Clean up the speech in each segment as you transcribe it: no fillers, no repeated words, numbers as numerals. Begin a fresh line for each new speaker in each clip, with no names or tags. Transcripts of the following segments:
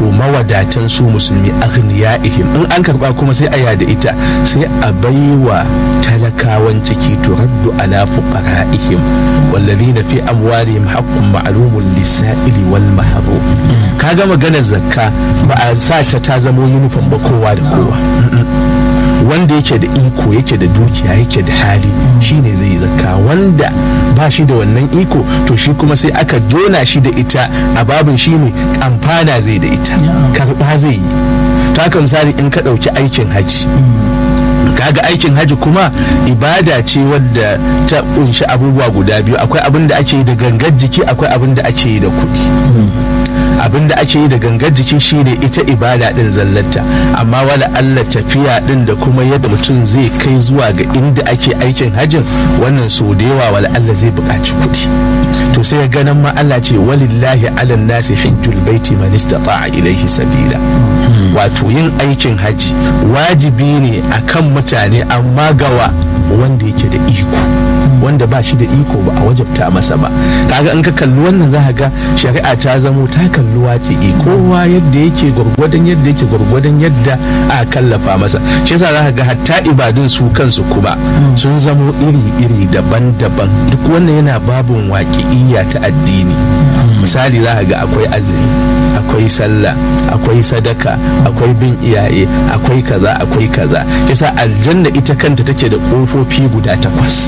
wato mawadatan su musulmi aghniyaihim, in an karba kuma sai a yada ita sai a baiwa talakawan ciki, turaddu ala fuqaraihim walladhina fi amwalihim haqqun ma'lumun lis-sa'ili wal mahrum. kaga maganar zakka ba a sa ta zamo uniform ba kowa da kowa. wanda yake da iko, yake da dukiya, yake da hali, shine zai yi zakka. wanda ba shi da wannan iko to shi kuma sai aka jona shi da ita a babin shine amfana zai da ita, karba zai yi. to haka misali in ka ɗauki aikin haji, kaga aikin haji kuma ibada ce wadda ta kunshi abubuwa guda biyu. akwai abin da ake yi da gangar jiki, akwai abin da ake yi da kuɗi. abin da ake yi da gangar jiki shine ita ibada din zallata, amma wala Allah tafiya din da kuma yadda mutum zai kai zuwa ga inda ake aikin hajjin, wannan so da yawa wala Allah zai buƙaci kuɗi. to sai ya ganin ma Allah ce walillahi ala nasi hajjul baiti man istata'a ilaihi sabila. wato yin aikin haji wajibi ne akan mutane, amma gawa wanda yake da iko. wanda ba shi da iko ba a wajabta masa ba. kaga in ka kalli wannan za ka ga shari'a ta zamo ta kalli waƙi, kowa yadda yake gwargwadon yadda a kallafa masa. shi yasa za ka ga hatta ibadun su kansu kuma sun zamo iri daban-daban. duk wannan yana babun waƙi'iyya ta addini. misali za ka ga akwai azumi, akwai sallah, akwai sadaka, akwai bin iyaye, akwai kaza akwai kaza. yasa aljanna ita kanta take da ƙofofi guda 8.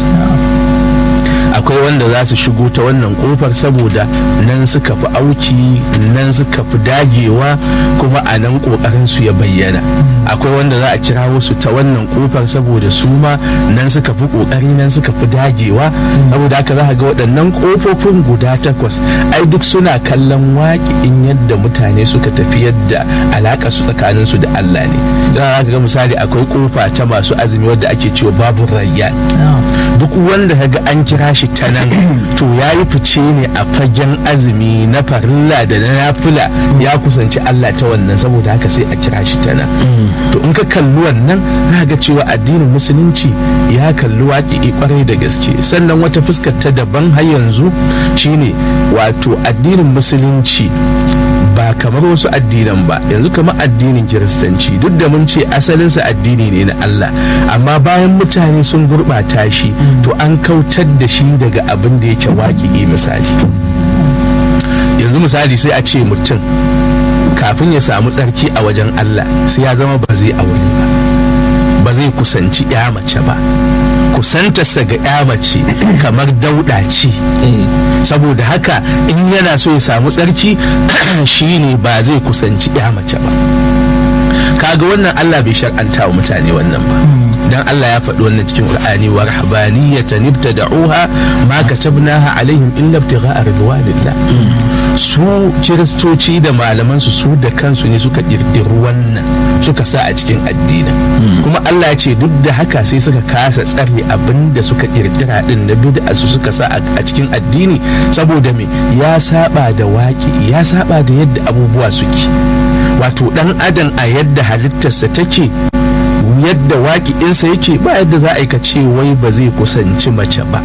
akwai wanda za su shigo ta wannan kofar saboda nan suka fi auki, nan suka fi dagewa, kuma a nan kokarin su ya bayyana. akwai wanda za a kira wasu ta wannan kofar saboda su ma nan suka fi kokari, nan suka fi dagewa. saboda haka za ka ga waɗannan kofofin guda 8 ai duk suna kallon waƙi'in yadda mutane suka tafi, yadda alaƙa su tsakanin su da Allah ne. za ka ga misali akwai kofa ta masu azumi wadda ake cewa babu rayyan. duk wanda kaga an kira shi ta nan to ya yi fice ne a fagen azumi na farilla da na nafila, ya kusanci Allah ta wannan, saboda haka sai a kira shi ta nan. to in ka kalli wannan za ga cewa addinin musulunci ya kalli waƙi kwarai da gaske. sannan wata fuskar ta daban har yanzu shine wato addinin musulunci ba kamar wasu addinan ba. yanzu kamar addinin kiristanci, duk da mun ce asalinsa addini ne na Allah, amma bayan mutane sun gurɓata shi to an kautar da shi daga abin da yake waƙi. misali yanzu misali sai a ce mutum kafin ya samu tsarki a wajen Allah sai ya zama ba zai aure ba zai kusanci ya mace ba. kusantarsa ga ya mace kamar dauda ce, saboda haka in yana so ya samu tsarki shine ba zai kusanci ya mace ba. kaga wannan Allah bai shar'anta wa mutane wannan ba. dan Allah ya faɗi wannan cikin Qur'ani, wa rahbaniyatan ibtada'uha ma katabnaha alaihim illa ibtigha'a ridwanillah. su kiristoci da malaman su da kansu ne suka kirkiri wannan, suka sa a cikin addini. kuma Allah ya ce duk da haka sai suka kasa tsare abinda suka kirkira din na bid'a su suka sa a cikin addini, saboda me ya saba da waƙi, ya saba da yadda abubuwa suke. wato dan adam a yadda halittarsa take, yadda waƙi'insa yake, ba yadda za a yi ka ce wai ba zai kusanci mace ba.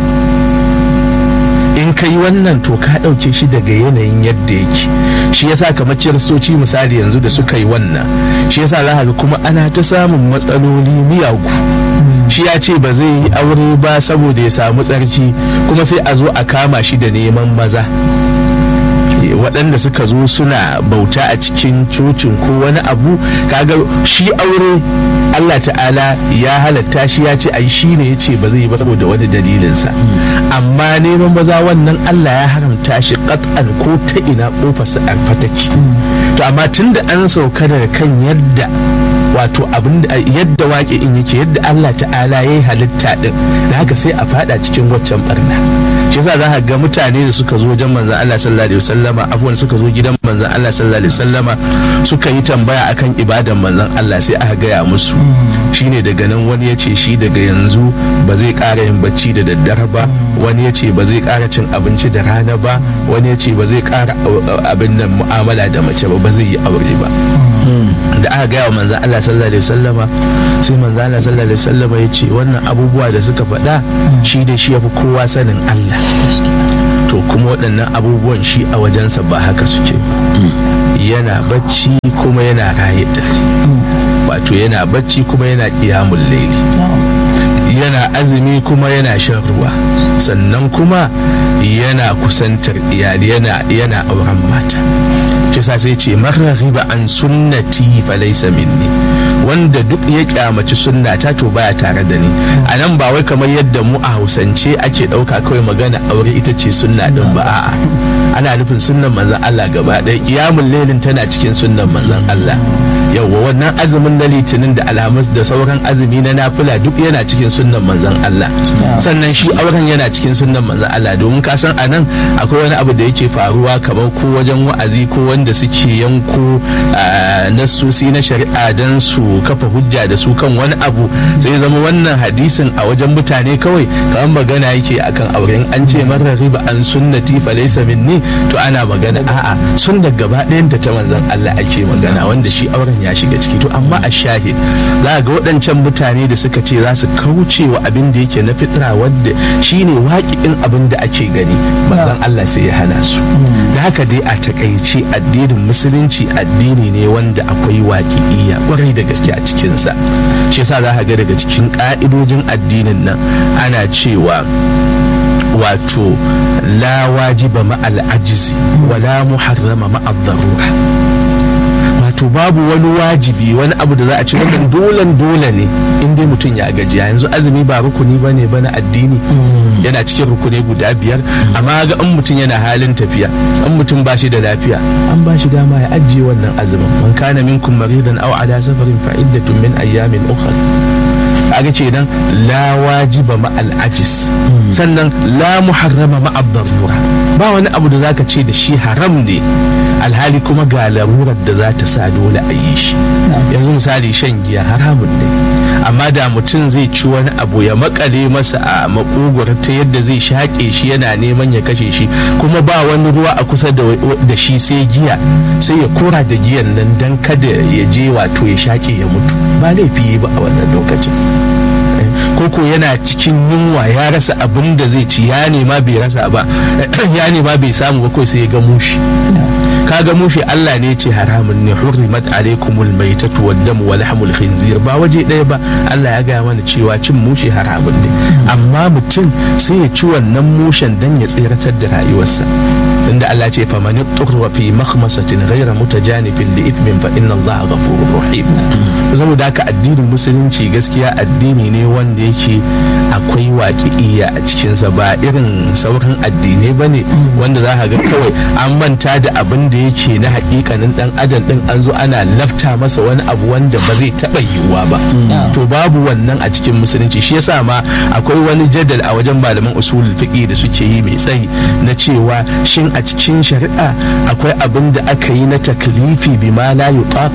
in ka yi wannan to ka ɗauke shi daga yanayin yadda yake. shi yasa kamar kiristoci misali yanzu da suka yi wannan, shi yasa za ga kuma ana ta samun matsaloli miyagu. shi ya ce ba zai yi aure ba saboda ya samu tsarki, kuma sai a zo a kama shi da neman maza waɗanda suka zo suna bauta a cikin cocin ko wani abu. kaga shi aure Allah ta'ala ya halatta shi, ya ce ai shi ne ya ce ba zai yi ba saboda wani dalilinsa. amma neman maza wannan Allah ya haramta shi qat'an, ko ta ina kofarsa a fataki. to amma tunda an sauka daga kan yadda wato abin yadda waƙi'in yake, yadda Allah ta'ala ya yi halitta din, da haka sai a fada cikin waccan barna. shi yasa za ka ga mutane da suka zo wajen manzon Allah sallallahu alaihi wasallama, afwan suka zo gidan manzon Allah sallallahu alaihi wasallama suka yi tambaya akan ibadan manzon Allah, sai aka gaya musu. shine daga nan wani ya ce shi daga yanzu ba zai ƙara yin bacci da daddare ba, wani ya ce ba zai ƙara cin abinci da rana ba, wani ya ce ba zai ƙara abin nan mu'amala da mace ba zai yi aure ba. da aka gaya wa manzon Allah sallallahu alaihi wasallama, sai manzon Allah sallallahu alaihi wasallama ya ce wannan abubuwa da suka faɗa shi dai shi yafi kowa sanin Allah. to kuma waɗannan abubuwan shi a wajensa ba haka suke ba. yana bacci kuma yana raye dare, wato yana bacci kuma yana qiyamul layli, yana azumi kuma yana shan ruwa, sannan kuma yana kusantar iyali, yana auren mata. shi sai ce marghiba an sunnati falaysa minni, wanda duk ya kyamaci sunnata to baya tare da ni. a nan ba wai kamar yadda mu a Hausance ake ɗauka kawai magana aure ita ce sunna din ba, a'a ana nufin sunnan manzon Allah gaba ɗaya. Qiyamul lailin tana cikin sunnan manzon Allah, yauwa wannan azumin na litinin da alhamis da sauran azumi na nafila duk yana cikin sunnan manzon Allah. Sannan shi auren yana cikin sunnan manzon Allah, domin ka san anan akwai wani abu da yake faruwa kamar ko wajen wa'azi ko wanda suke yanko nasusi na shari'a don su kafa hujja da su kan wani abu, sai zama wannan hadisin a wajen mutane kawai kamar magana yake akan auren. An ce marar riba an sunnati fa laysa minni, to ana magana a'a sunnar gaba ɗayan ta manzon Allah ake magana, wanda shi auren ya shiga ciki. To amma a shahid za ga waɗancan mutane da suka ce za su kauce wa abin da yake na fitra wadda shine waƙi'in abin da ake gani, manzon Allah sai ya hana su. Da haka dai a takaice addinin musulunci addini ne wanda akwai waƙi'iyya kwarai da gaske a cikinsa. Shi yasa za ka ga daga cikin ƙa'idojin addinin nan ana cewa wato la wajiba ma'al ajizi wala muharrama ma'ad darura, wato babu wani wajibi wani abu da za a ci wannan dole ne in dai mutum ya gajiya. Yanzu azumi ba rukuni bane ba na addini, yana cikin rukuni guda 5, amma ga in mutum yana halin tafiya, in mutum ba shi da lafiya an ba shi dama ya ajiye wannan azumin. Man kana minkum maridan aw ala safarin fa iddatun min ayyamin ukhra. kaga kenan la wajiba ma al-ajis, sannan la muharrama ma ad-darura, ba wani abu da zaka ce da shi haram ne alhali kuma ga larurar da za ta sa dole a yi shi. Yanzu misali shan giya haramun ne, amma da mutum zai ci wani abu ya makale masa a makogwar ta yadda zai shaƙe shi yana neman ya kashe shi, kuma ba wani ruwa a kusa da shi sai giya, sai ya kora da giyan nan dan kada ya je wato ya shaƙe ya mutu, ba laifi ba a wannan lokacin. Koko yana cikin yunwa ya rasa abin da zai ci, ya nema bai rasa ba, ya nema bai samu ba, ko sai ya ga mushi. kaga mushe Allah ne ce haramun ne, hurrimat alaikumul maitatu waddamu wa lahmul khinzir, ba waje ɗaya ba Allah ya gaya mana cewa cin mushe haramun ne, amma mutum sai ya ci wannan mushen dan ya tsiratar da rayuwarsa, inda Allah ce faman turra fi makhmasatin ghayra mutajanifin li ithmin fa inna Allah ghafurur rahim. Saboda haka addinin musulunci gaskiya addini ne wanda yake akwai waƙi'iyya a cikinsa, ba irin sauran addinai bane wanda za ka ga kawai an manta da abin da yake na hakikanin dan adam din, an zo ana lafta masa wani abu wanda ba zai taba yiwuwa ba. To babu wannan a cikin musulunci. Shi yasa ma akwai wani jadal a wajen malaman usulul fiqh da suke yi mai tsayi na cewa shin a cikin shari'a akwai abin da aka yi na taklifi bima la yutaq,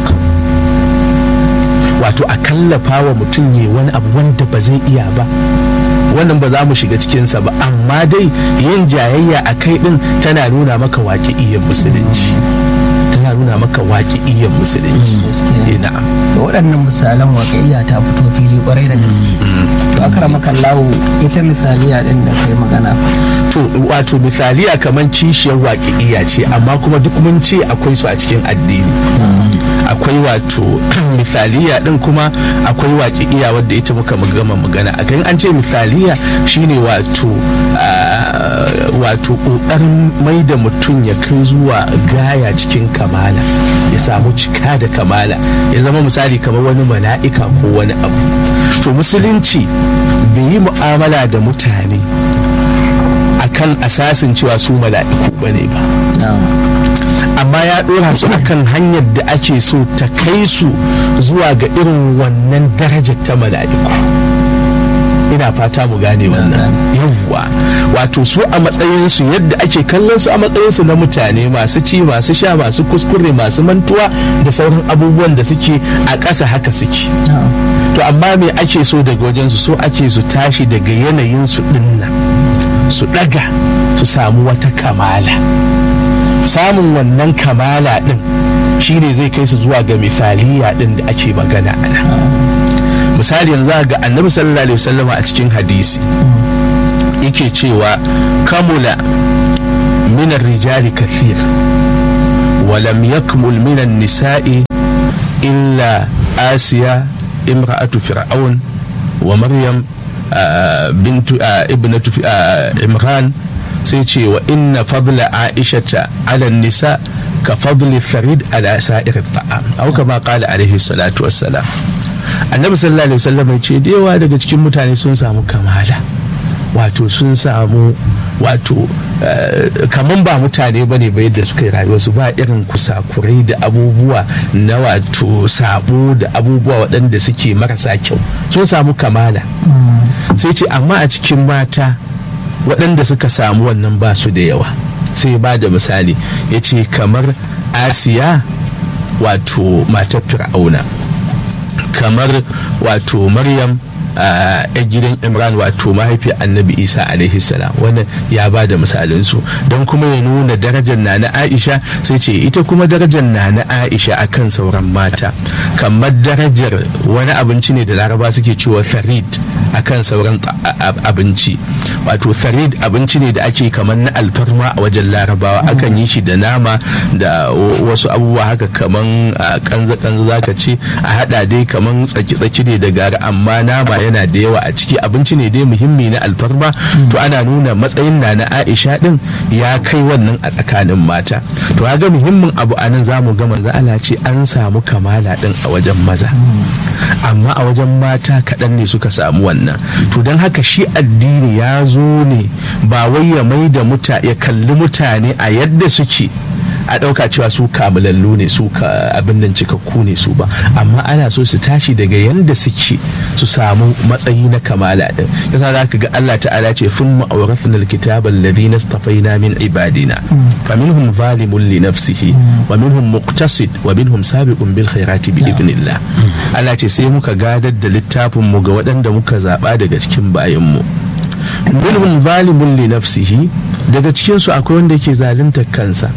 wato a kallafa wa mutum yi wani abu wanda ba zai iya ba. Wannan ba za mu shiga cikinsa ba, amma dai yin jayayya a kai din tana nuna maka waƙi'iyyar musulunci, tana nuna maka waƙi'iyyar musulunci. Na'am,
waɗannan misalan waƙi'iyya ta fito fili ƙwarai da gaske. To akramaka Allah, ita misaliya din da kai magana,
to wato misaliya kamar kishiyar waƙi'iyya ce, amma kuma duk mun ce akwai su a cikin addini. Akwai wato misaliya din, kuma akwai waƙi'iyya wadda ita muka gama magana akan. An ce misaliya shine wato ƙoƙarin mai da mutum ya kai zuwa gaya cikin kamala, ya samu cika da kamala, ya zama misali kamar wani mala'ika ko wani abu. To musulunci bai yi mu'amala da mutane akan asasin cewa su mala'iku bane ba, amma ya ɗora su akan hanyar da ake so ta kai su zuwa ga irin wannan darajar ta mala'iku. Ina fata mu gane wannan. Yawwa, wato su a matsayinsu yadda ake kallon su a matsayinsu na mutane masu ci, masu sha, masu kuskure, masu mantuwa da sauran abubuwan da suke a ƙasa haka suke. To amma me ake so daga wajensu? So ake su tashi daga yanayinsu dinnan, su ɗaga, su samu wata kamala. Samun wannan kamala din shine zai kai su zuwa ga misaliya din da ake magana ana. Misali yanzu ga Annabi sallallahu alaihi wasallam a cikin hadisi yake cewa kamula min ar-rijali kathir walam yakmul minan nisa'i illa asiya imra'atu fir'aun wa maryam bintu ibnatu imran sai ce wa inna fadla aishata ala nisa ka fadli farid ala sa'ir ta'am au kama qala alaihi salatu wassalam. Annabi sallallahu alaihi wasallam ya ce da yawa daga cikin mutane sun samu kamala, wato sun samu wato kaman ba mutane bane ba yadda suka yi rayuwa su ba irin kusakurai da abubuwa na wato sabo da abubuwa waɗanda suke marasa kyau, sun samu kamala. Sai ce amma a cikin mata waɗanda suka samu wannan ba su da yawa. Sai ba da misali ya ce kamar Asiya wato matar Fir'auna, kamar wato Maryam a gidan Imran wato mahaifiyar Annabi Isa alaihi salam. Wannan ya ba da misalin su don kuma ya nuna darajar Nana Aisha. Sai ce ita kuma darajar Nana Aisha akan sauran mata kamar darajar wani abinci ne da Laraba suke cewa farid akan sauran abinci. Wato farid abinci ne da ake kamar na alfarma a wajen Larabawa, akan yi shi da nama da wasu abubuwa haka kaman kanza-kanza zaka ce a hada dai kaman tsaki-tsaki ne da gari, amma nama yana da yawa a ciki, abinci ne dai muhimmi na alfarma. To ana nuna matsayin na Aisha din ya kai wannan a tsakanin mata. To ga muhimmin abu anan zamu ga manzo Allah ce an samu kamala din a wajen maza, amma a wajen mata kaɗan ne suka samu wannan. To don haka shi addini ya zo ne ba wai ya mai da ya kalli mutane a yadda suke a ɗauka cewa su kamalallu ne, su abin nan cikakku ne su ba, amma ana so su tashi daga yanda suke su samu matsayi na kamala din. yasa za ka ga Allah ta'ala ce thumma awrathna alkitaba alladhina istafaina min ibadina faminhum zalimun li nafsihi wa minhum muqtasid wa minhum sabiqun bil khairati bi idnillah. Allah ce sai muka gadar da littafin mu ga waɗanda muka zaba daga cikin bayin mu. Minhum zalimun li nafsihi, daga cikin su akwai wanda yake zalunta kansa.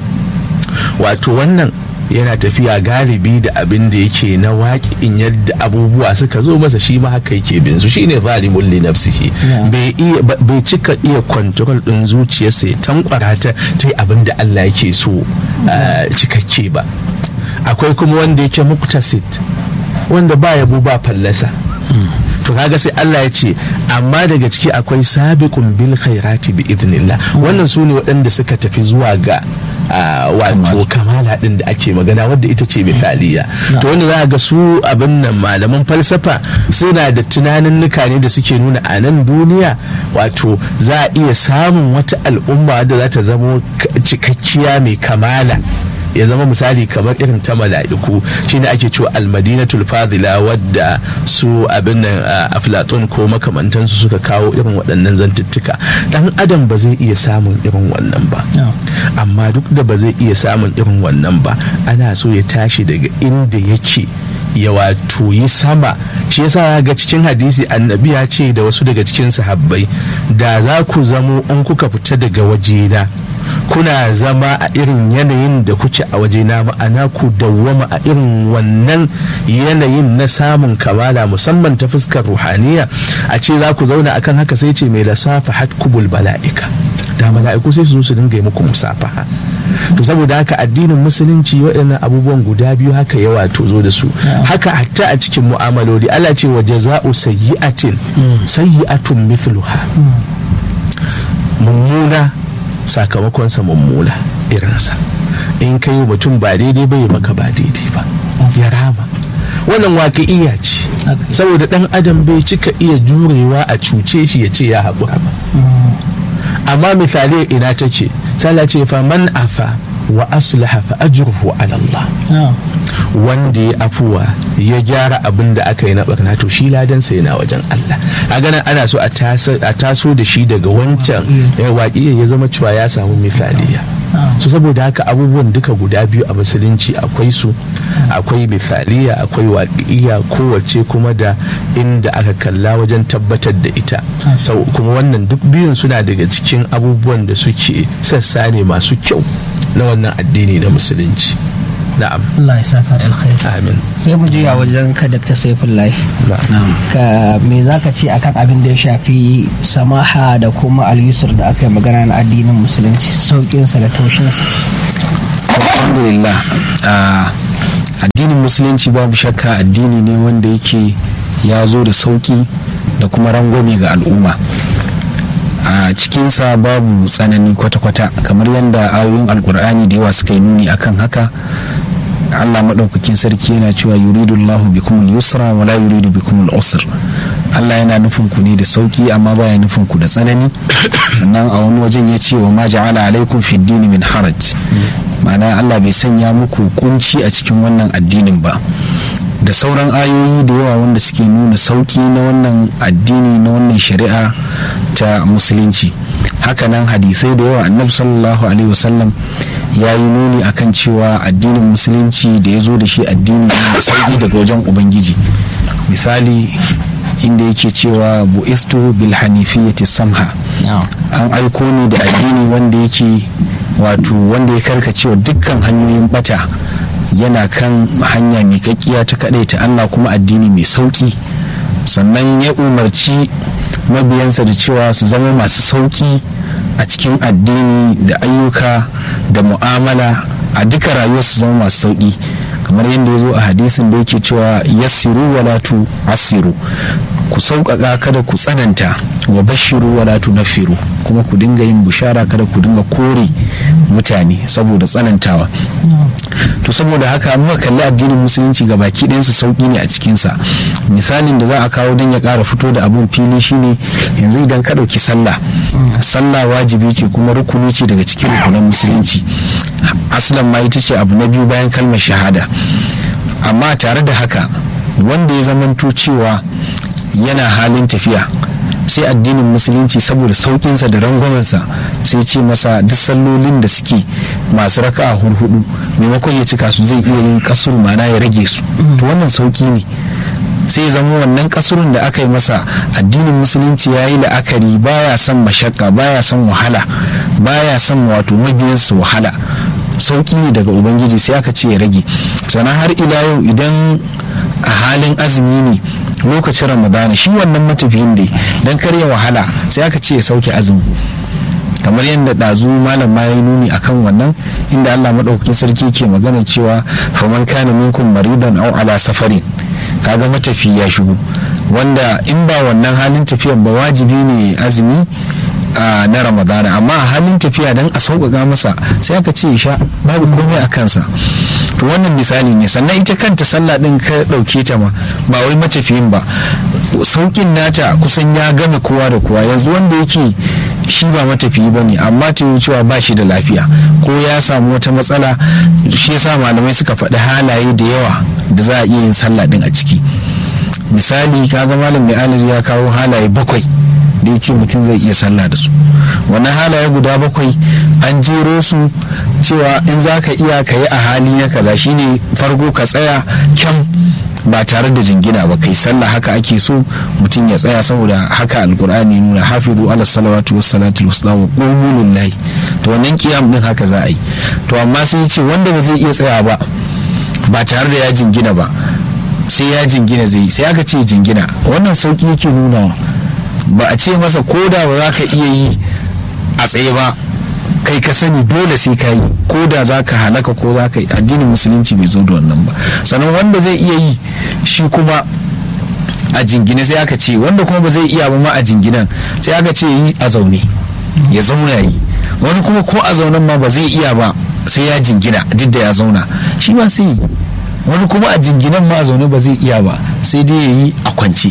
Wato wannan yana tafiya galibi da abin da yake na waƙin yadda abubuwa suka zo masa, shi ma haka yake bin su, shine zalimun li nafsihi. Bai cika iya control din zuciyarsa ya tankwara ta yi abin da Allah yake so cikakke ba. Akwai kuma wanda yake muqtasid, wanda ba yabo ba fallasa. To kaga sai Allah ya ce amma daga ciki akwai sabiqun bil khairati bi idnillah. Wannan su ne waɗanda suka tafi zuwa ga wato kamala din da ake magana, wadda ita ce misaliya. To wanda za ga su abin nan malaman falsafa suna da tunanin ne da suke nuna a nan duniya wato za a iya samun wata al'umma da za ta zama cikakkiya mai kamala, ya zama misali kamar irin ta mala'iku. shine ake cewa almadinatul fadila, wadda su abin nan Aflatun ko makamantansu suka kawo irin waɗannan zantuttuka. dan adam ba zai iya samun irin wannan ba, amma duk da ba zai iya samun irin wannan ba, ana so ya tashi daga inda yake ya wato yi sama. Shi yasa ga cikin hadisi annabi ya ce da wasu daga cikin sahabbai, da za ku zamo in kuka fita daga wajena kuna zama a irin yanayin da kuke a wajena, ma'ana ku dawwama a irin wannan yanayin na samun kamala musamman ta fuskar ruhaniya, a ce za ku zauna akan haka, sai ce mai lasafa hatkubul bala'ika, da mala'iku sai su zo su dinga yi muku musafaha. To saboda haka addinin musulunci waɗannan abubuwan guda biyu haka ya wato zo da su. Haka hatta a cikin mu'amaloli Allah ce wa jaza'u sayyi'atin sayyi'atun mithluha, mummuna sakamakonsa mummuna irinsa. In kai mutum ba daidai bai maka ba daidai ba, ya rama. Wannan waƙi'iya ce, saboda ɗan adam bai cika iya jurewa a cuce shi ya ce ya haƙura ba. Amma misali ina take, sala ce fa man afa wa aslaha fa ajruhu ala Allah. Wanda ya afuwa ya gyara abin da aka yi na barna, to shi ladansa yana wajen Allah. A ganin ana so a taso da shi daga wancan waƙiya ya zama cewa ya samu misaliya. So saboda haka abubuwan duka guda biyu a musulunci akwai su, akwai misaliya akwai waƙiya, kowace kuma da inda aka kalla wajen tabbatar da ita. Kuma wannan duk biyun suna daga cikin abubuwan da suke sassa ne masu kyau na wannan addini na musulunci. Na'am.
Allah ya saka alkhairi.
Amin.
Sai mu juya wajen ka Dr. Saifullahi.
Na'am.
Ka me zaka ce akan abin da ya shafi samaha da kuma al-yusr da aka yi magana na addinin musulunci, saukin sa da taushin sa?
alhamdulillah, addinin musulunci babu shakka addini ne wanda yake ya zo da sauki da kuma rangwame ga al'umma. A cikinsa babu tsanani kwata-kwata, kamar yadda ayoyin alkur'ani da yawa suka yi nuni akan haka. Allah maɗaukakin sarki yana cewa yuridu Allahu bikum al-yusra wa la yuridu bikum al-usr. Allah yana nufin ku ne da sauki amma baya nufin ku da tsanani. Sannan a wani wajen ya ce wa ma ja'ala alaikum fi dini min haraj, ma'ana Allah bai sanya muku kunci a cikin wannan addinin ba. Da sauran ayoyi da yawa wanda suke nuna sauki na wannan addini, na wannan shari'a ta musulunci. Hakanan hadisai da yawa annabi sallallahu alaihi wasallam ya yi nuni akan cewa addinin musulunci da ya zo da shi addini ne sauki daga wajen ubangiji. Misali inda yake cewa bu'istu bil hanifiyyati samha, an aiko ni da addini wanda yake wato wanda ya karkacewa dukkan hanyoyin bata, yana kan hanya mai kakkiya ta ta Allah, kuma addini mai sauki. Sannan ya umarci mabiyansa da cewa su zama masu sauki a cikin addini da ayyuka da mu'amala a duka rayuwar, su zama masu sauki, kamar yadda ya zo a hadisin da yake cewa yassiru wala tu'assiru, ku sauƙaƙa kada ku tsananta, wa bashiru wala tunaffiru, kuma ku dinga yin bishara kada ku dinga kore mutane saboda tsanantawa. To saboda haka muka kalli addinin musulunci ga baki ɗayansa sauƙi ne a cikinsa. Misalin da za a kawo don ya ƙara fito da abun fili shine yanzu idan ka ɗauki sallah wajibi ce kuma rukuni ce daga cikin rukunan musulunci. Aslan ma ita ce abu na biyu bayan kalmar shahada. Amma tare da haka wanda ya zamanto cewa yana halin tafiya, sai addinin musulunci saboda saukinsa da rangwamensa sai ce masa duk sallolin da suke masu raka'a hurhudu maimakon ya cika su zai iya yin kasur, mana ya rage su. To wannan sauki ne, sai zama wannan kasurun da aka yi masa addinin musulunci ya yi la'akari, baya son mashakka, baya son wahala, baya son wato mabiyansa wahala. Sauki ne daga ubangiji sai aka ce ya rage. Sannan har ila yau idan a halin azumi ne lokacin ramadana, shi wannan matafiyin dai don karya wahala sai aka ce ya sauke azumi, kamar yadda ɗazu malam ma ya nuni akan wannan, inda Allah maɗaukakin sarki ke magana cewa faman kana minkum maridan aw ala safarin, kaga matafi ya shigo, wanda in ba wannan halin tafiyan ba wajibi ne azumi na ramadana, amma a halin tafiya don a sauƙaƙa masa sai aka ce ya sha, babu komai a kansa. To wannan misali ne. Sannan ita kanta sallah din ka ɗauke ta ma ba wai matafiyin ba, sauƙin nata kusan ya gama kowa da kowa. Yanzu wanda yake shi ba matafiyi ba ne amma ta yi cewa ba shi da lafiya ko ya samu wata matsala, shi yasa malamai suka faɗi halaye da yawa da za a iya yin sallah din a ciki. Misali kaga malam mai alir ya kawo halaye 7 da ya ce mutum zai iya sallah da su. Wannan halaye guda 7 an jero su cewa in za ka iya ka yi a hali ya kaza, shine farko ka tsaya kyam ba tare da jingina ba, kai sallah haka ake so mutum ya tsaya, saboda haka alkur'ani nuna hafizu ala salawatu was salatul wusta wa qumu lillahi. To wannan kiyam din haka za a yi. To amma sai ya ce wanda ba zai iya tsaya ba tare da ya jingina ba, sai ya jingina zai, sai aka ce jingina. Wannan sauki yake nuna, ba a ce masa ko da ba za ka iya yi a tsaye ba, kai ka sani dole sai ka yi, ko da za ka halaka ko za ka yi. Addinin musulunci bai zo da wannan ba. Sannan wanda zai iya yi shi kuma a jingine sai aka ce, wanda kuma ba zai iya ba ma a jinginan sai aka ce yi a zaune, ya zauna yi. Wani kuma ko a zaunen ma ba zai iya ba sai ya jingina, duk da ya zauna shi ma sai yi. Wani kuma a jinginan ma a zaune ba zai iya ba sai dai ya yi a kwance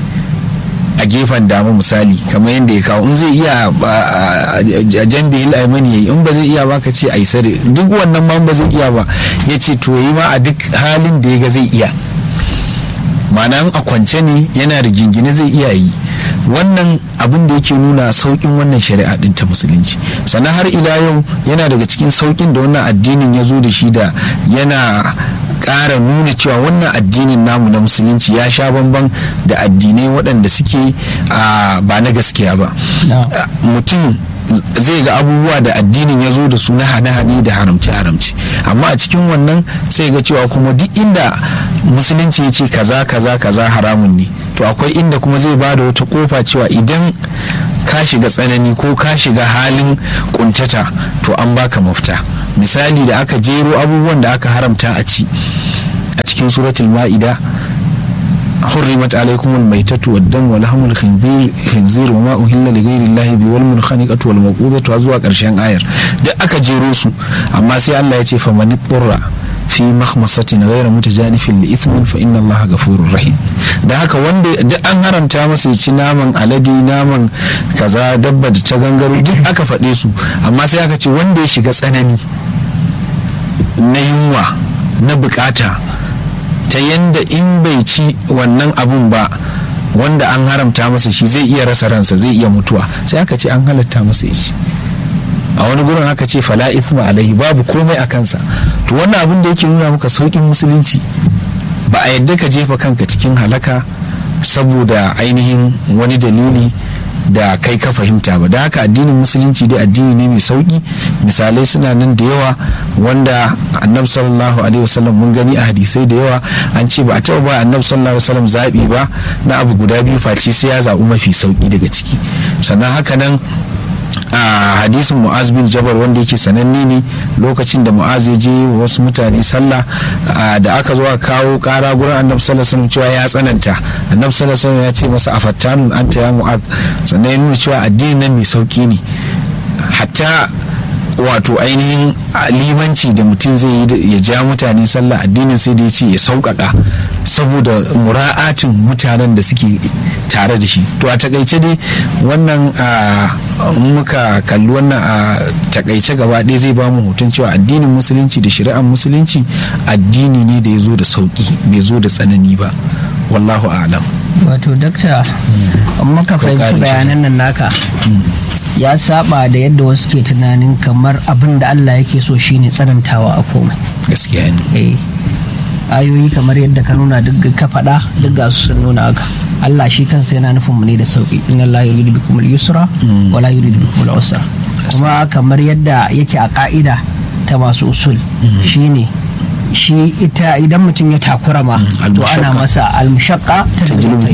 a gefen dama misali, kamar yadda ya kawo. In zai iya a jambe yi aimani ya yi, in ba zai iya ba ka ce a yi sare, duk wannan ma ba zai iya ba ya ce to yi ma a duk halin da ya ga zai iya, ma'ana a kwance ne yana da jingine zai iya yi. Wannan abin da yake nuna saukin wannan shari'a din ta musulunci. Sannan har ila yau yana daga cikin saukin da wannan addinin ya zo da shi, da yana ƙara nuna cewa wannan addinin namu na musulunci ya sha bamban da addinai waɗanda suke ba na gaskiya ba. Mutum zai ga abubuwa da addinin ya zo da su na hane-hane da haramce-haramce, amma a cikin wannan sai ga cewa kuma duk inda musulunci ya ce kaza haramun ne, to akwai inda kuma zai ba da wata kofa cewa idan ka shiga tsanani ko ka shiga halin kuntata to an baka mafita. misali da aka jero abubuwan da aka haramta a ci a cikin suratul ma'ida حرمت عليكم الميتة والدم ولحم الخنزير وما أهل لغير الله به والمنخنقة والموقوذة وأزواج ƙarshen ayar da aka jero su amma sai Allah ya ce fa man ittara fi makhmasatin ghayra mutajanifin li ithmin fa inna Allah ghafurur rahim da haka wanda duk an haramta masa ya ci naman alade naman kaza dabba da ta gangaro duk aka faɗe su amma sai aka ce wanda ya shiga tsanani na yunwa na bukata ta yanda in bai ci wannan abun ba wanda an haramta masa shi zai iya rasa ransa zai iya mutuwa sai aka ce an halatta masa ya ci a wani gurin aka ce fala ithma alaihi babu komai a kansa to wannan abin da yake nuna maka saukin musulunci ba a yadda ka jefa kanka cikin halaka saboda ainihin wani dalili da kai ka fahimta ba da haka addinin musulunci dai addini ne mai sauki misalai suna nan da yawa wanda annabi sallallahu alaihi wasallam mun gani a hadisai da yawa an ce ba a taɓa ba annabi sallallahu alaihi wasallam zaɓi ba na abu guda biyu face sai ya zaɓi mafi sauki daga ciki sannan haka nan a hadisin mu'az bin jabal wanda yake sananne ne lokacin da mu'az ya je wasu mutane sallah da aka zo a kawo kara gurin annabi sallallahu alaihi wasallam cewa ya tsananta annabi sallallahu alaihi wasallam ya ce masa afattanun anta ya mu'az sannan ya nuna cewa addinin nan mai sauki ne hatta wato ainihin limanci da mutum zai yi ya ja mutane sallah addinin sai da ya ce ya sauƙaƙa saboda mura'atin mutanen da suke tare da shi to a takaice dai wannan muka kalli wannan a takaice gaba ɗaya zai ba mu hoton cewa addinin musulunci da shari'ar musulunci addini ne da ya zo da sauƙi bai zo da tsanani ba wallahu a'lam.
Wato dakta muka fahimci bayanan nan naka ya saba da yadda wasu ke tunanin kamar abin da Allah yake so shine tsanantawa a komai
gaskiya ne
ayoyi kamar yadda ka nuna duk ka faɗa duk ga su sun nuna haka Allah shi kansa yana nufin mu ne da sauki inna Allah yuridu bikum al-yusra wa la yuridu bikum al-usra kuma kamar yadda yake a ka'ida ta masu usul shine shi ita idan mutum ya takura ma to ana masa almushaqqa ta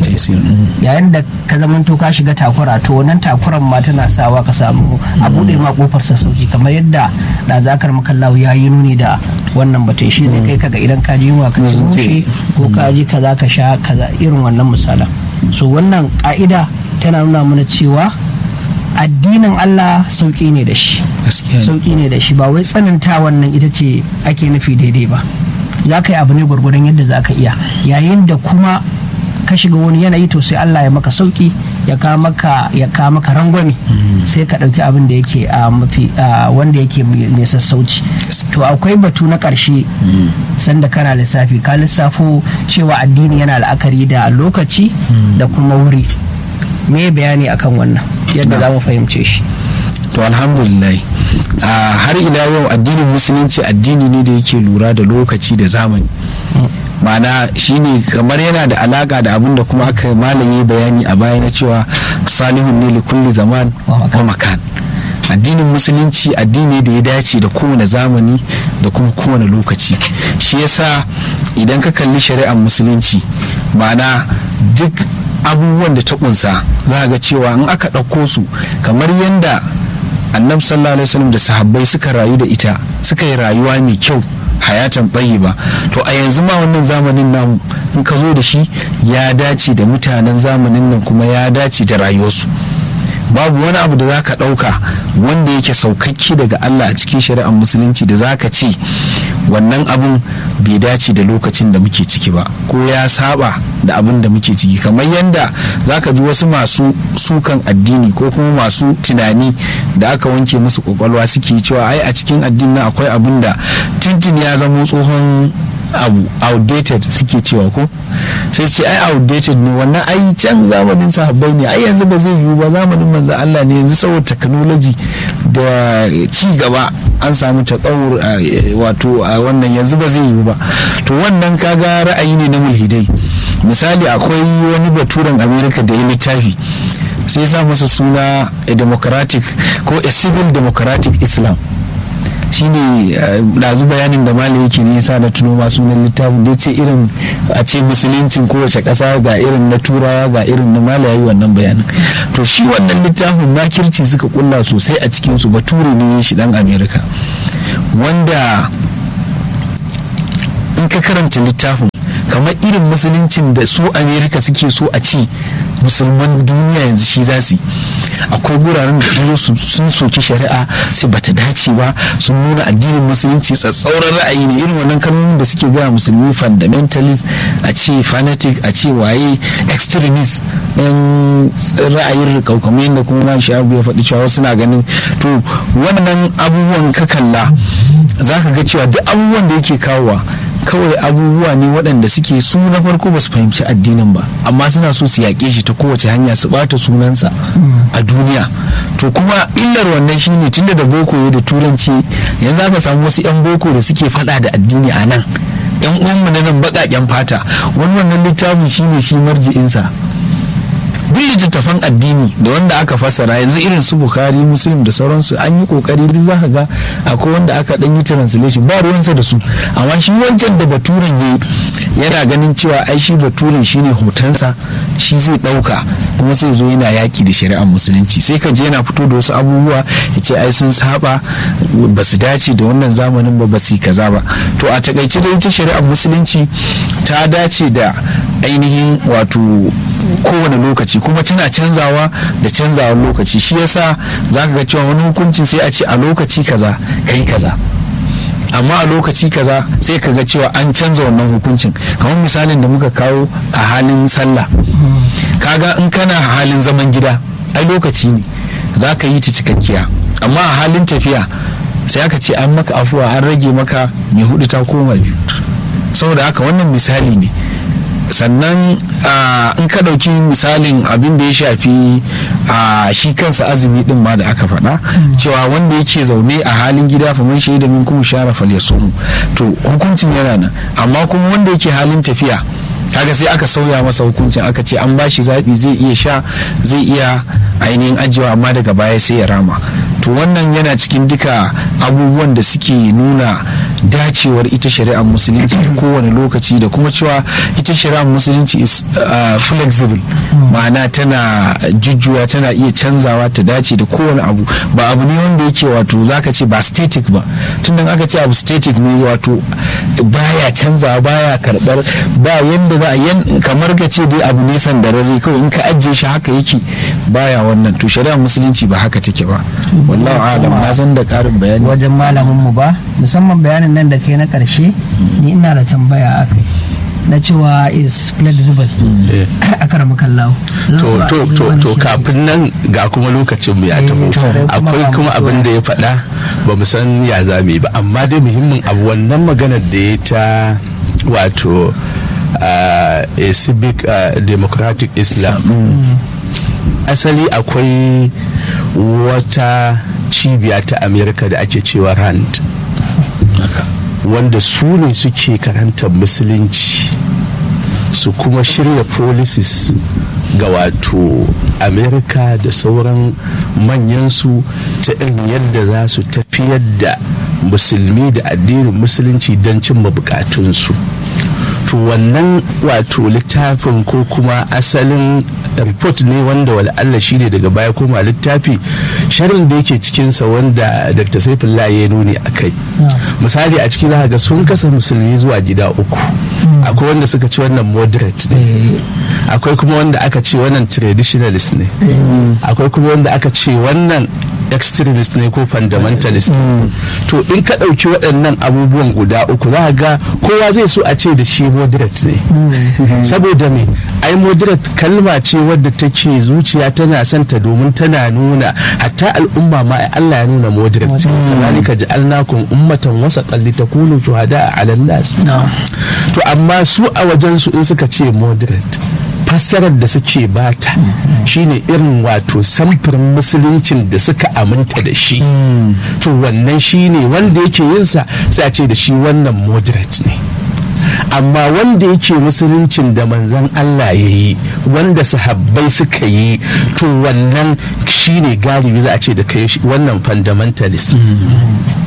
yayin da ka zamanto ka shiga takura to wannan takuran ma tana sawa ka samu a bude ma kofar sassauci kamar yadda da zakar makallahu ya yi nuni da wannan batun shi zai kai kaga idan ka ji yunwa ka ci mushe ko ka ji kaza ka sha kaza irin wannan misalan so wannan ka'ida tana nuna mana cewa addinin Allah sauƙi ne da shi sauƙi ne da shi ba wai tsananta wannan ita ce ake nufi daidai ba za ka yi abu ne gwargwadon yadda za ka iya yayin da kuma ka shiga wani yanayi to sai Allah ya maka sauƙi ya ka maka rangwame sai ka ɗauki abin da yake mafi wanda yake mai sassauci to akwai batu na ƙarshe sanda kana lissafi ka lissafo cewa addini yana la'akari da lokaci da kuma wuri me bayani akan wannan yadda za mu fahimce shi
to alhamdulillah har ila yau addinin musulunci addini ne da yake lura da lokaci da zamani ma'ana shine kamar yana da alaka da abin da kuma aka malami bayani a baya na cewa salihun ne li kulli zaman wa makan addinin musulunci addini da ya dace da kowane zamani da kuma kowane lokaci shi yasa idan ka kalli shari'ar musulunci ma'ana duk abubuwan da ta kunsa za ga cewa in aka ɗauko su kamar yadda annabi sallallahu alaihi wasallam da sahabbai suka rayu da ita suka yi rayuwa mai kyau hayatan ba to a yanzu ma wannan zamanin namu in ka zo da shi ya dace da mutanen zamanin nan kuma ya dace da rayuwarsu babu wani abu da za ka ɗauka wanda yake saukakke daga Allah a cikin shari'ar musulunci da za ka ce wannan abun bai dace da lokacin da muke ciki ba ko ya saba da abin da muke ciki kamar yadda za ka ji wasu masu sukan addini ko kuma masu tunani da aka wanke musu kwakwalwa suke cewa ai a cikin addini akwai abin da tuntun ya zamo tsohon abu outdated suke cewa ko sai ce ai outdated ne wannan ai can zamanin sahabbai ne ai yanzu ba zai yiwu ba zamanin manzo Allah ne yanzu saboda technology da ci gaba an samu tsawur wato a wannan yanzu ba zai yiwu ba to wannan kaga ra'ayi ne na mulhidai misali akwai wani baturen America da ya littafi sai sa masa suna a democratic ko a civil democratic Islam shine ɗazu bayanin da malam yake ne yasa na tuno ma sunan littafin da ce irin a ce musuluncin kowace ƙasa ga irin na turawa ga irin na malam yayi wannan bayanin. To shi wannan littafin makirci suka kulla sosai a cikin su, bature ne shi dan America, wanda in ka karanta littafin kamar irin musuluncin da su America suke so a ci musulman duniya yanzu shi za su yi. Akwai guraren da sun soki shari'a sai bata dace ba, sun nuna addinin musulunci tsatsauran ra'ayi ne, irin wannan kalmomin da suke gaya musulmi fundamentalist, a ce fanatic, a ce waye extremist, ɗan ra'ayin rikaukamai da kuma man sha'abu ya faɗi cewa suna ganin. To wannan abubuwan ka kalla za ka ga cewa duk abubuwan da yake kawowa kawai abubuwa ne waɗanda suke su na farko ba su fahimci addinin ba, amma suna so su yaƙe shi ta kowace hanya su ɓata sunansa a duniya. To kuma illar wannan shine tunda da boko da turanci yanzu aka samu wasu 'yan boko da suke faɗa da addini a nan, 'yan uwanmu na nan baƙaƙen fata, wannan littafin shine shi marji'insa. Duk littattafan addini da wanda aka fassara yanzu irin su Bukhari, Muslim da sauransu an yi kokari, duk za ka ga akwai wanda aka dan yi translation ba ruwansa da su, amma shi wancan da baturen yana ganin cewa ai shi baturen shine hotonsa shi zai dauka kuma sai zo yana yaki da shari'ar musulunci, sai ka je yana fito da wasu abubuwa ya ce ai sun saba ba su dace da wannan zamanin ba su kaza ba. To a takaice da ita shari'ar musulunci ta dace da ainihin wato kowane lokaci kuma tana canzawa da canzawar lokaci, shi yasa za ka ga cewa wani hukuncin sai a ce a lokaci kaza kai kaza, amma a lokaci kaza sai ka ga cewa an canza wannan hukuncin. Kamar misalin da muka kawo a halin sallah, kaga in kana halin zaman gida ai lokaci ne za ka yi ta cikakkiya, amma a halin tafiya sai aka ce an maka afuwa, an rage maka mai hudu ta koma biyu. Saboda haka wannan misali ne. Sannan in ka ɗauki misalin abin da ya shafi shi kansa azumi din ma da aka faɗa cewa wanda yake zaune a halin gida fa man shaida min kuma shara falyasum, to hukuncin yana nan, amma kuma wanda yake halin tafiya kaga sai aka sauya masa hukuncin, aka ce an bashi zaɓi zai iya sha zai iya ainihin ajiyewa amma daga baya sai ya rama. To wannan yana cikin duka abubuwan da suke nuna dacewar ita shari'ar musulunci kowane lokaci, da kuma cewa ita shari'ar musulunci is flexible, ma'ana tana jujjuwa, tana iya canzawa ta dace da kowane abu, ba abu ne wanda yake wato zaka ce ba static ba, tunda aka ce abu static ne wato baya canzawa baya karbar, ba yanda za a kamar ka ce dai abu ne sandararre kawai in ka ajiye shi haka yake baya wannan. To shari'ar musulunci ba haka take ba, wallahu alam. Na san da karin bayani
wajen malamin mu ba, musamman bayanin nan da kai na karshe, ni ina da tambaya akai na cewa is flexible a karamukan lawo.
To kafin nan ga kuma lokacin mu ya taho, akwai kuma abin da ya faɗa ba mu san ya zame ba, amma dai muhimmin abu wannan maganar da ya ta wato a civic democratic Islam. Asali akwai wata cibiya ta Amerika da ake cewa RAND, wanda su ne suke karantar musulunci su kuma shirya policies ga wato Amerika da sauran manyansu ta irin yadda za su tafiyar da musulmi da addinin musulunci don cimma bukatunsu. To wannan wato littafin ko kuma asalin report ne wanda wala'alla shi ne daga baya koma littafi, sharin da yake cikinsa wanda Dr. Saifullah ya nuni a kai. Misali a ciki za ga sun kasa musulmi zuwa gida uku, akwai wanda suka ce wannan moderate ne, akwai kuma wanda aka ce wannan traditionalist ne, akwai kuma wanda aka ce wannan extremist ne ko fundamentalist. To in ka ɗauki waɗannan abubuwan guda uku za ga kowa zai so a ce da shi moderate ne, saboda me ai moderate kalma ce wadda take zuciya tana santa, domin tana nuna hatta al'umma ma Allah ya nuna moderate, zalika ja'alnakum ummatan wasatan litakunu shuhada'a 'alan nas. To amma su a wajen su in suka ce moderate, fassarar da suke bata shine irin wato samfurin musuluncin da suka aminta da shi. To wannan shine wanda yake yinsa sai a ce da shi wannan moderate ne, amma wanda yake musuluncin da manzon Allah ya yi, wanda sahabbai suka yi, to wannan shine galibi za a ce da kai wannan fundamentalist.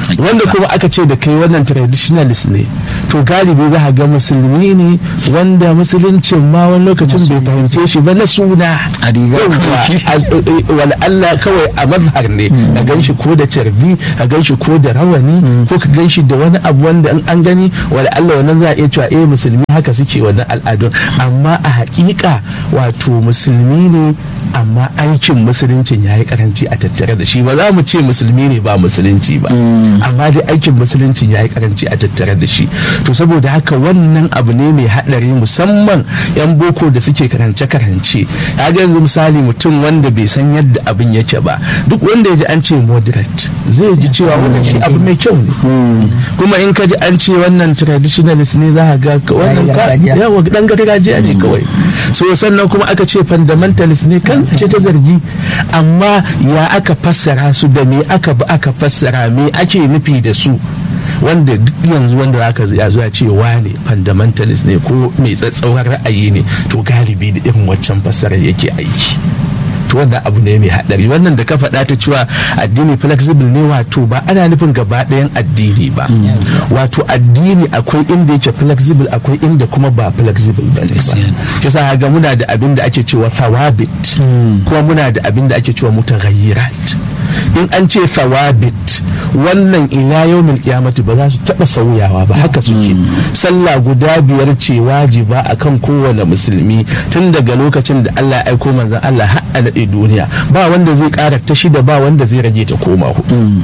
wanda kuma aka ce da kai wannan traditionalist ne to galibi za a ga musulmi ne wanda musuluncin ma wani lokacin bai fahimce shi ba na suna
a riga
wal Allah kawai a mazhar ne ka gan shi ko da carbi ka gan shi ko da rawani ko ka gan shi da wani abu wanda an gani wal Allah wannan za a iya cewa musulmi haka suke wannan al'adun amma a hakika wato musulmi ne amma aikin musuluncin ya yi karanci a tattare da shi ba za mu ce musulmi ne ba musulunci ba amma dai aikin musuluncin ya yi karanci a tattare da shi to saboda haka wannan abu ne mai haɗari musamman yan boko da suke karance-karance ga yanzu misali mutum wanda bai san yadda abin yake ba duk wanda ya ji an ce moderate zai ji cewa wannan shi abu mai kyau ne kuma in ka ji an ce wannan traditionalist ne za ga wannan yawa dan gargajiya ne kawai so sannan kuma aka ce fundamentalist ne kan ce ta zargi amma ya aka fassara su da me aka fassara me ake nufi da su wanda duk yanzu wanda aka zuwa ce wane fundamentalist ne ko mai tsatsauran ra'ayi ne to galibi da irin waccan fassarar yake aiki to wannan abu ne mai hadari wannan da ka faɗa ta cewa addini flexible ne wato ba ana nufin gaba ɗayan addini ba wato addini akwai inda yake flexible akwai inda kuma ba flexible ba ne ba kisa ga muna da abin da ake cewa thawabit kuma muna da abin da ake cewa mutaghayyirat in an ce thawabit wannan ila yawmin qiyamati ba za su taba sauyawa ba haka suke sallah guda 5 ce wajiba akan kowane musulmi tun daga lokacin da Allah ya aiko manzon Allah har a nade duniya ba wanda zai ƙara ta 6 ba wanda zai rage ta koma 4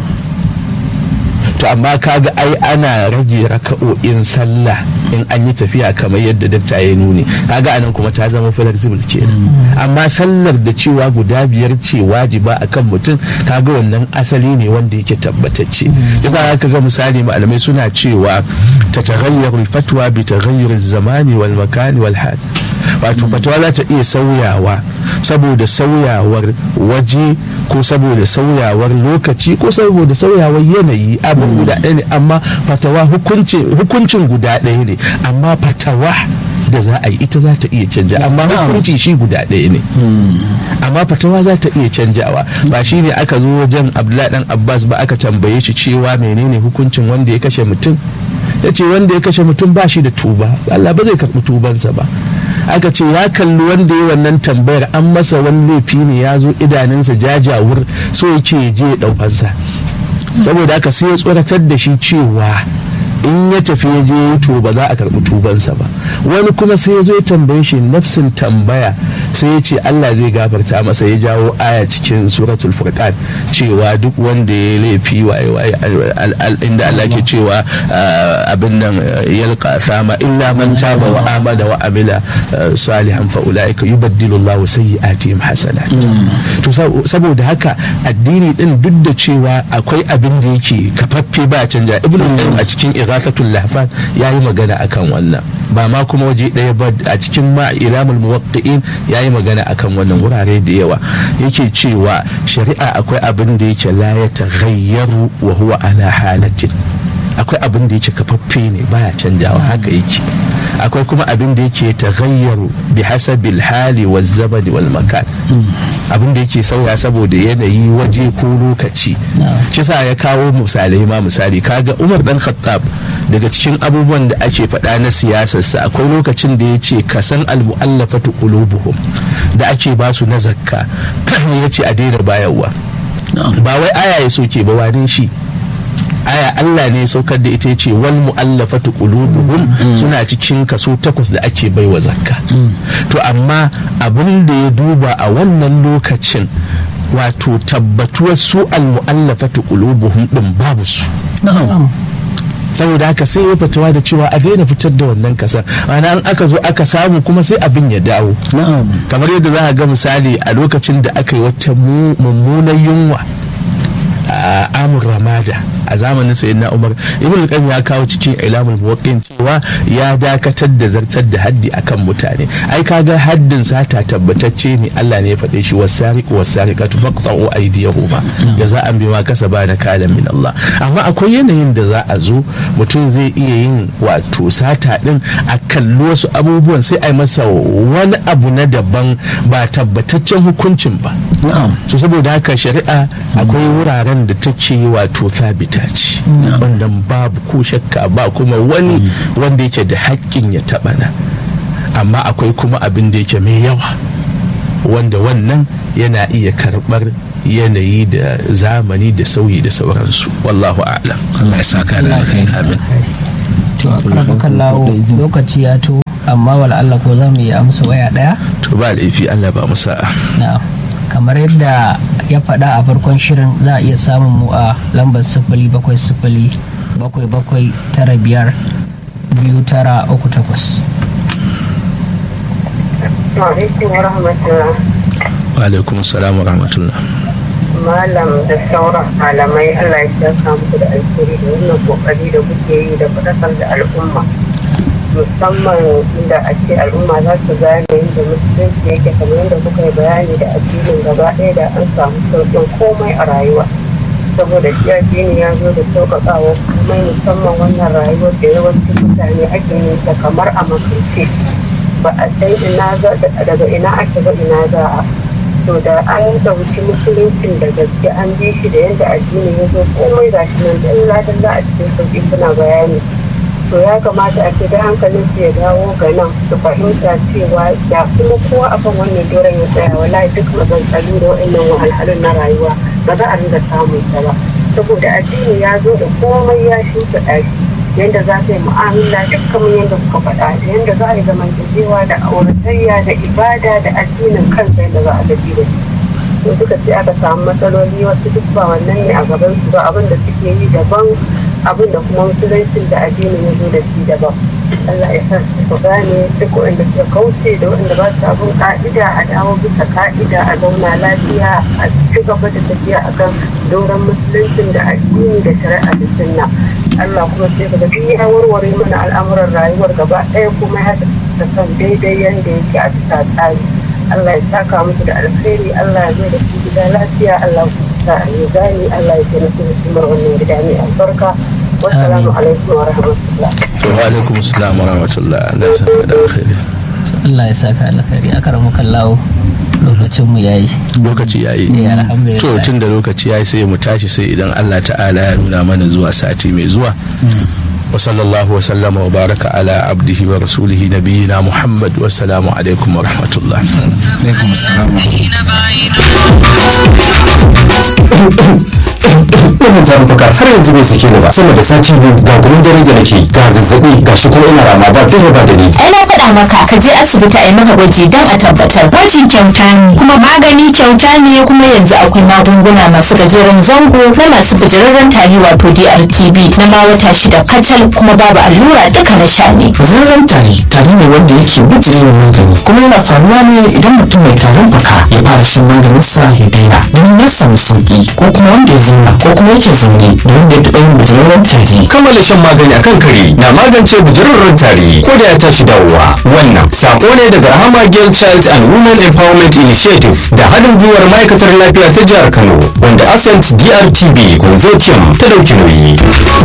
to amma kaga ai ana rage raka'o'in sallah in an yi tafiya kamar yadda dakta ya nuni kaga anan kuma ta zama flexible kenan amma sallar da cewa guda 5 ce wajiba akan mutum kaga wannan asali ne wanda yake tabbatacce yasa ka ga misali malamai suna cewa tataghayyar al-fatwa bi taghayyur az-zamani wal makani wal hal wato fatawa za ta iya sauyawa saboda sauyawar waje ko saboda sauyawar lokaci ko saboda sauyawar yanayi abin guda ɗaya ne amma fatawa hukuncin guda ɗaya ne amma fatawa da za a yi ita za ta iya canja amma hukunci shi guda ɗaya ne amma fatawa za ta iya canjawa ba shi ne aka zo wajen Abdullahi dan Abbas ba aka tambaye shi cewa menene hukuncin wanda ya kashe mutum ya ce wanda ya kashe mutum ba shi da tuba Allah ba zai karɓi tubansa ba aka ce ya kalli wanda ya wannan tambayar an masa wani laifi ne ya zo idanunsa jajawur so yake je ya ɗaukansa saboda haka sai ya tsoratar da shi cewa in ya tafi ya je to ba za a karɓi tubansa ba wani kuma sai ya zo ya tambaye shi nafsin tambaya sai ya ce Allah zai gafarta masa ya jawo aya cikin suratul furqan cewa duk wanda ya laifi waye inda Allah ke cewa abin nan yalqa sama illa man taba wa amana wa amila salihan fa ulaika yubaddilu Allahu sayyi'atihim hasanat to saboda haka addini din duk da cewa akwai abin da yake kafaffe ba canja ibnu qayyim a cikin Ighathatul Lahfan yayi magana akan wannan ba ma kuma waje ɗaya ba a cikin ma ilamul muwaqqi'in yayi magana akan wannan wurare da yawa yake cewa shari'a akwai abin da yake la ya taghayyaru wa huwa ala halatin akwai abin da yake kafaffe ne baya canjawa haka yake akwai kuma abin da yake taghayyaru bi hasabil hali waz zabani wal makan abin da yake sauya saboda yanayi waje ko lokaci kisa ya kawo misalai ma misali kaga Umar dan Khattab daga cikin abubuwan da ake faɗa na siyasarsa akwai lokacin da ya ce kasan al-mu'allafatu qulubuhum da ake ba su na zakka ya ce a daina bayarwa ba wai aya ya soke ba wadin shi aya Allah ne saukar da ita ce wal mu'allafatu qulubuhum suna cikin kaso 8 da ake baiwa zakka to amma abin da ya duba a wannan lokacin wato tabbatuwar su al mu'allafatu qulubuhum din babu su saboda haka sai ya fitowa da cewa a daina fitar da wannan kasar ana an aka zo aka samu kuma sai abin ya dawo kamar yadda za a ga misali a lokacin da aka yi wata mummunan yunwa a amur ramada a zamanin sayyidina Umar ibn al-Qayyim ya kawo cikin ilamul muwaqqi'in cewa ya dakatar da zartar da haddi akan mutane ai kaga haddin sata tabbatacce ne Allah ne ya faɗe shi wasariqu wasariqatu faqta'u aydiyahuma jaza'an bima kasaba nakalan min Allah amma akwai yanayin da za a zo mutum zai iya yin wato sata din a kalli wasu abubuwan sai a yi masa wani abu na daban ba tabbataccen hukuncin ba so saboda haka shari'a akwai wuraren wanda take wato thabita ce, wannan babu ko shakka ba kuma wani wanda yake da haƙƙin ya taɓa na. Amma akwai kuma abin da yake mai yawa wanda wannan yana iya karɓar yanayi da zamani da sauyi da sauransu. Wallahu a'lam.
Allah ya saka da alkhairi.
Amin.
to a karɓar kallawo lokaci ya to amma wala Allah ko za mu yi amsa waya ɗaya.
To ba laifi, Allah ba mu sa'a.
Na'am. Kamar yadda ya faɗa a farkon shirin za a iya samun mu a lambar 07077952938.
Wa alaikum assalam wa rahmatullah.
Malam da sauran malamai, Allah ya saka muku da alheri da wannan kokari da kuke yi da faɗakar da al'umma, musamman inda a ce al'umma za su gane yadda musulunci yake, kamar yadda kuka yi bayani da addinin gaba ɗaya da an samu sauƙin komai a rayuwa, saboda shi addini ya zo da sauƙaƙawa komai, musamman wannan rayuwar da yawancin mutane ake yin ta kamar a makance, ba a san daga ina ake ba ina za a. To da an dauki musuluncin da gaske an bi shi da yadda addini ya zo komai ga shi nan dalla a cikin sauƙi suna bayani. To ya kamata a ce da hankalin su ya dawo ga nan su fahimta cewa da kuma kowa akan wannan doron ya tsaya, wallahi duk maganganu da wa'annan wahalhalun na rayuwa ba za a ringa samun ta ba, saboda addini ya zo da komai ya shimfiɗa shi yadda za ta yi mu'amala duk kamar yadda kuka faɗa, da yadda za a yi zamantakewa da auratayya da ibada da addinin kansa yadda za a gaji da shi. To duka sai aka samu matsaloli, wasu duk ba wannan ne a gaban su ba, abin da suke yi daban, abin da kuma musuluncin da addinin ya zo da shi daban. Allah ya sa su gane duk wanda suka kauce da wanda ba su abin ka'ida a dawo bisa ka'ida, a zauna lafiya, a ci gaba da tafiya akan doron musuluncin da addini da shari'a da sunna. Allah kuma sai ka duk ya warware mana al'amuran rayuwar gaba ɗaya kuma ya ta san daidai yadda yake a bisa tsari. Allah ya saka musu da alkhairi, Allah ya zo da su gida lafiya, Allah ya sa a yi gani, Allah ya taimaki mutumar wannan gida mai albarka. Wassalamu alaikum wa rahmatullah.
Wa alaikum assalam wa rahmatullah. Allah ya saka da alkhairi.
Allah ya saka alkhairi. Akaramu kallawo lokacin mu yayi.
Lokaci yayi.
Alhamdulillah.
To tun da lokaci yayi sai mu tashi, sai idan Allah ta'ala ya nuna mana zuwa sati mai zuwa. Wa sallallahu wa sallama wa baraka ala abdihi wa rasulihi nabiyina Muhammad. Wassalamu alaikum wa rahmatullah.
Alaikum assalam wa
wannan zamu fuka har yanzu bai sake ni ba, sama da sati biyu ga gumin dare da nake, ga zazzabi, ga shi kuma ina rama ba dare ba da ni.
Ai na faɗa maka ka je asibiti a yi maka gwaji don a tabbatar. Gwajin kyauta ne kuma magani kyauta ne, kuma yanzu akwai magunguna masu gajeren zango na masu gajerarren tari wato DRTB na ma wata 6 kacal, kuma babu allura, duka na sha ne.
Gajerarren tari ne wanda yake gujewa magani, kuma yana faruwa ne idan mutum mai tarin fuka ya fara shan maganinsa ya daina domin ya samu sauki, ko kuma wanda ya zauna ko kuma yake zaune da wanda ya taɓa yin gajerarren tari.
Kammala shan magani akan kare na magance gajerarren tari ko da ya tashi dawowa. Wannan sako ne daga Rahama Girl Child and Women Empowerment Initiative da haɗin gwiwar ma'aikatar lafiya ta jihar Kano, wanda Ascent DRTB Consortium ta dauki nauyi.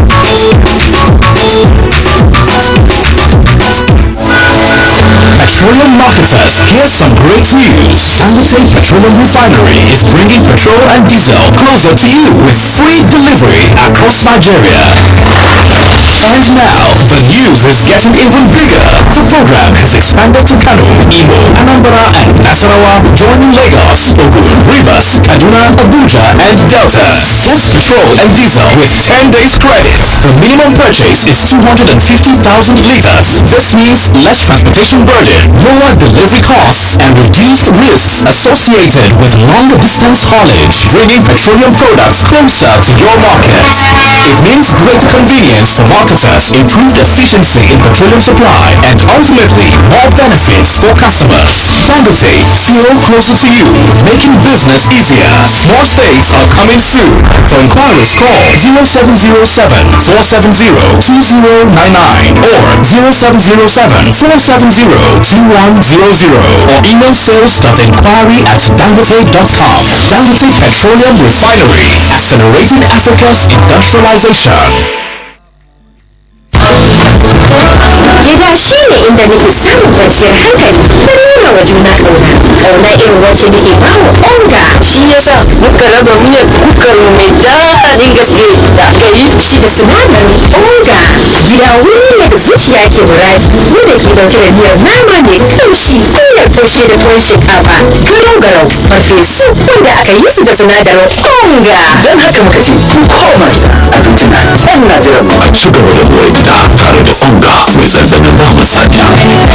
Petroleum marketers, here's some great news. Dangote Petroleum Refinery is bringing petrol and diesel closer to you with free delivery across Nigeria. And now, the news is getting even bigger. The program has expanded to Kano, Imo, Anambra, and Nasarawa, joining Lagos, Ogun, Rivers, Kaduna, Abuja, and Delta. Get petrol and diesel with 10 days credit. The minimum purchase is 250,000 liters. This means less transportation burden, lower delivery costs, and reduced risks associated with long-distance haulage, bringing petroleum products closer to your market. It means greater convenience for marketers, improved efficiency in petroleum supply, and ultimately more benefits for customers. Dangote, fuel closer to you, making business easier. More states are coming soon. For inquiries, call 0707-470-2099 or 0707-470-2100 or email sales.inquiry@dangote.com. Dangote Petroleum Refinery, accelerating Africa's industrialization.
Gida shi ne inda nake samun kwanciyar hankali da nuna wa juna ƙauna. Ƙauna irin wacce nake ba wa onga.
Shi yasa muka raba miyar kukar mu mai daɗin gaske da aka yi.
Shi da sinadarin onga. Gida wuri ne da zuciya ke muradi. Wanda ke ɗauke da miyar nama mai kamshi, miyar taushe da tuwon shinkafa, garau-garau, farfesu wanda aka yi su da sinadarin onga.
Don haka muka ce ku koma gida. Abinci na can na jiran mu.
A ci gaba da more gida tare da onga mai ɗanɗanon naman saniya.